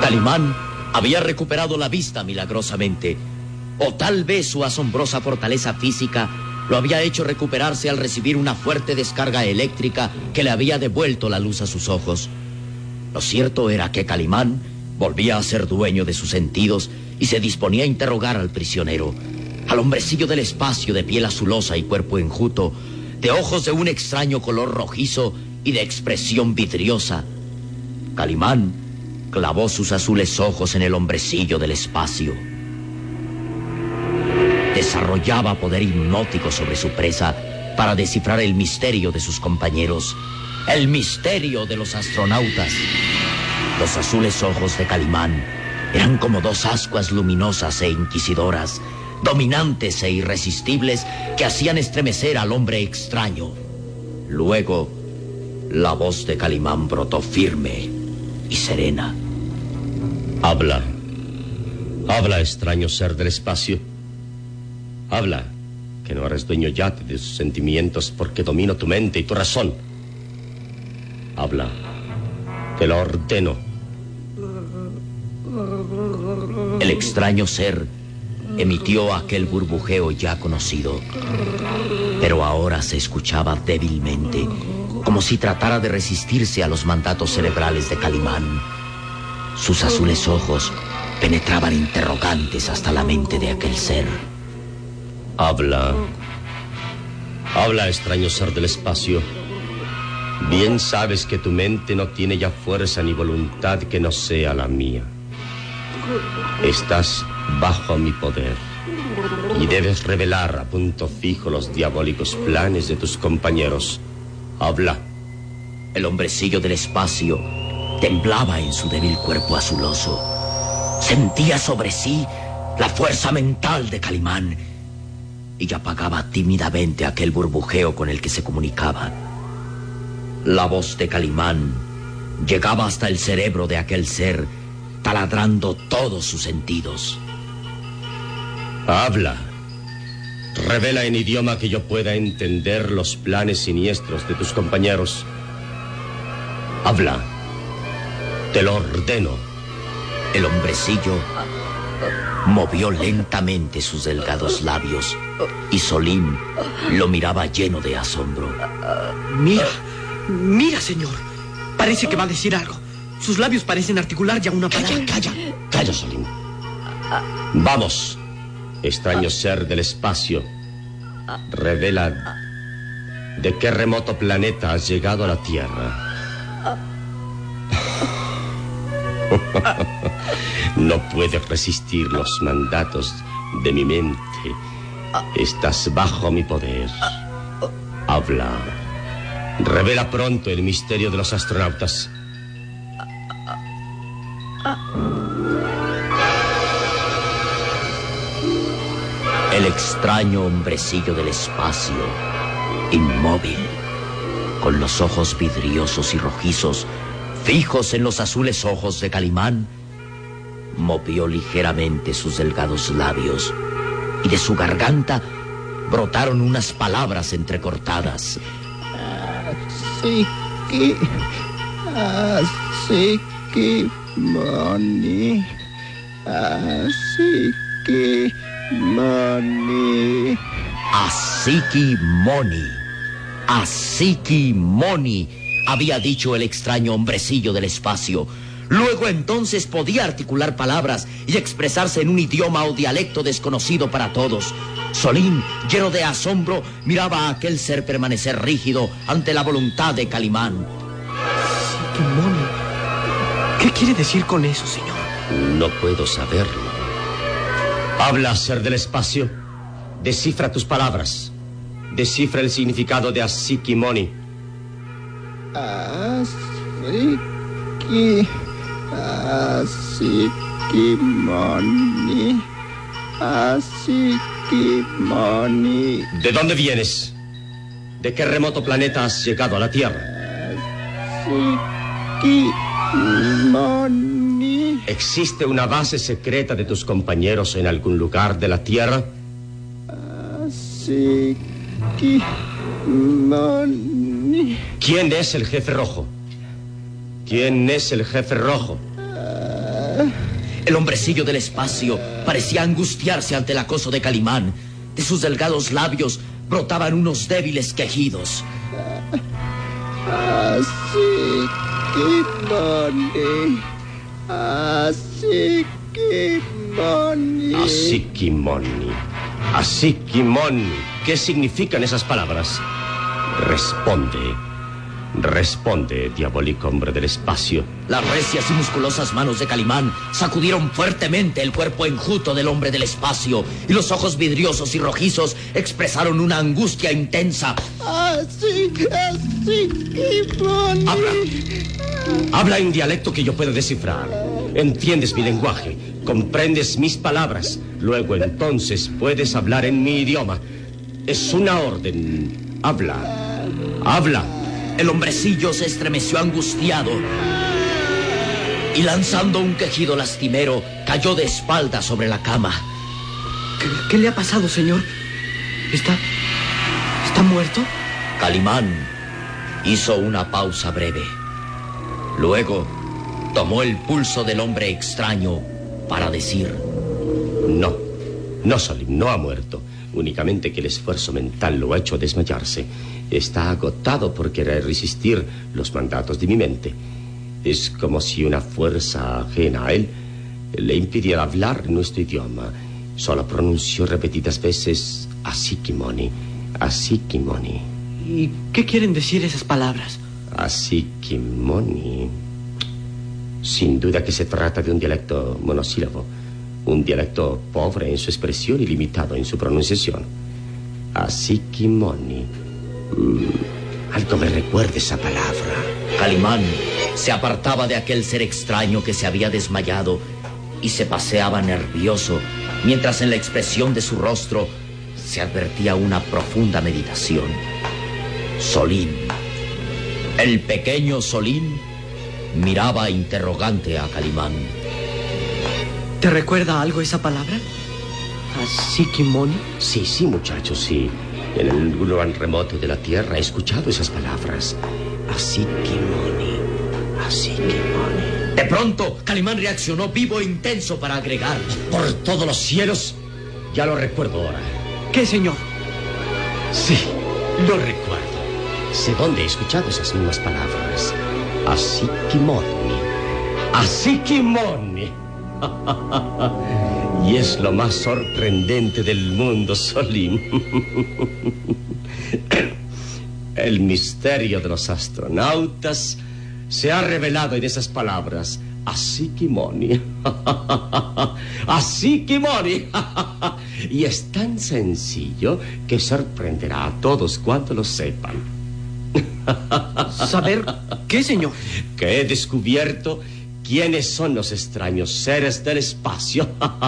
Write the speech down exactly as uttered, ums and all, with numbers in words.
Calimán había recuperado la vista milagrosamente, o tal vez su asombrosa fortaleza física lo había hecho recuperarse al recibir una fuerte descarga eléctrica que le había devuelto la luz a sus ojos. Lo cierto era que Calimán volvía a ser dueño de sus sentidos y se disponía a interrogar al prisionero, al hombrecillo del espacio de piel azulosa y cuerpo enjuto, de ojos de un extraño color rojizo y de expresión vidriosa. Calimán clavó sus azules ojos en el hombrecillo del espacio. Desarrollaba poder hipnótico sobre su presa para descifrar el misterio de sus compañeros, el misterio de los astronautas. Los azules ojos de Calimán eran como dos ascuas luminosas e inquisidoras, dominantes e irresistibles, que hacían estremecer al hombre extraño. Luego, la voz de Calimán brotó firme y serena. Habla. Habla, extraño ser del espacio. Habla, que no eres dueño ya de tus sentimientos porque domino tu mente y tu razón. Habla, te lo ordeno. El extraño ser emitió aquel burbujeo ya conocido, pero ahora se escuchaba débilmente, como si tratara de resistirse a los mandatos cerebrales de Calimán. Sus azules ojos penetraban interrogantes hasta la mente de aquel ser. Habla. Habla, extraño ser del espacio. Bien sabes que tu mente no tiene ya fuerza ni voluntad que no sea la mía. Estás bajo mi poder y debes revelar a punto fijo los diabólicos planes de tus compañeros. Habla. El hombrecillo del espacio temblaba en su débil cuerpo azuloso. Sentía sobre sí la fuerza mental de Calimán y apagaba tímidamente aquel burbujeo con el que se comunicaba. La voz de Calimán llegaba hasta el cerebro de aquel ser, taladrando todos sus sentidos. Habla. Revela en idioma que yo pueda entender los planes siniestros de tus compañeros. Habla. Te lo ordeno. El hombrecillo movió lentamente sus delgados labios y Solín lo miraba lleno de asombro. Mira, mira, señor. Parece que va a decir algo. Sus labios parecen articular ya una palabra. Calla, calla, calla, Solín. Vamos, extraño ser del espacio. Revela de qué remoto planeta has llegado a la Tierra. No puedes resistir los mandatos de mi mente. Estás bajo mi poder. Habla. Revela pronto el misterio de los astronautas. El extraño hombrecillo del espacio, inmóvil, con los ojos vidriosos y rojizos fijos en los azules ojos de Calimán, movió ligeramente sus delgados labios y de su garganta brotaron unas palabras entrecortadas. Así que... Así que... Money... Así que... Money... Asiki Moni. Asiki Moni, había dicho el extraño hombrecillo del espacio. Luego entonces podía articular palabras y expresarse en un idioma o dialecto desconocido para todos. Solín, lleno de asombro, miraba a aquel ser permanecer rígido ante la voluntad de Calimán. Asiki Moni. ¿Qué quiere decir con eso, señor? No puedo saberlo. Habla, ser del espacio. Descifra tus palabras. Descifra el significado de Asiki Moni. Así que... Así que Money... Así que Money... ¿De dónde vienes? ¿De qué remoto planeta has llegado a la Tierra? Así que Money... ¿Existe una base secreta de tus compañeros en algún lugar de la Tierra? Así que Money... ¿Quién es el jefe rojo? ¿Quién es el jefe rojo? El hombrecillo del espacio parecía angustiarse ante el acoso de Calimán. De sus delgados labios brotaban unos débiles quejidos. Así que money. Así que money. Así que money. Así que money. ¿Qué significan esas palabras? Responde. Responde, diabólico hombre del espacio. Las recias y musculosas manos de Calimán sacudieron fuertemente el cuerpo enjuto del hombre del espacio, y los ojos vidriosos y rojizos expresaron una angustia intensa. Así, así que money. Habla. Habla en dialecto que yo pueda descifrar. Entiendes mi lenguaje, comprendes mis palabras. Luego entonces puedes hablar en mi idioma. Es una orden. Habla. Habla. El hombrecillo se estremeció angustiado y, lanzando un quejido lastimero, cayó de espalda sobre la cama. ¿Qué, qué le ha pasado, señor? ¿Está... está muerto? Calimán hizo una pausa breve. Luego tomó el pulso del hombre extraño para decir: No, no, Solim, no ha muerto. Únicamente que el esfuerzo mental lo ha hecho desmayarse. Está agotado por querer resistir los mandatos de mi mente. Es como si una fuerza ajena a él le impidiera hablar nuestro idioma. Solo pronunció repetidas veces Asikimoni, Asikimoni. ¿Y qué quieren decir esas palabras? Asikimoni. Sin duda que se trata de un dialecto monosílabo. Un dialecto pobre en su expresión y limitado en su pronunciación. Asikimoni. Mm, algo me recuerda esa palabra. Calimán se apartaba de aquel ser extraño que se había desmayado y se paseaba nervioso, mientras en la expresión de su rostro se advertía una profunda meditación. Solín. El pequeño Solín miraba interrogante a Calimán. ¿Te recuerda algo esa palabra? ¿Asikimoni? Sí, sí, muchachos, sí. En el lugar remoto de la tierra he escuchado esas palabras. Asikimoni, Asikimoni. De pronto, Calimán reaccionó vivo e intenso para agregar: Por todos los cielos, ya lo recuerdo ahora. ¿Qué, señor? Sí, lo recuerdo. Sé dónde he escuchado esas mismas palabras. Asikimoni, Asikimoni. Y es lo más sorprendente del mundo, Solim. El misterio de los astronautas se ha revelado en esas palabras. Asikimoni. Asikimoni. Y es tan sencillo que sorprenderá a todos cuantos lo sepan. ¿Saber qué, señor? Que he descubierto quiénes son los extraños seres del espacio.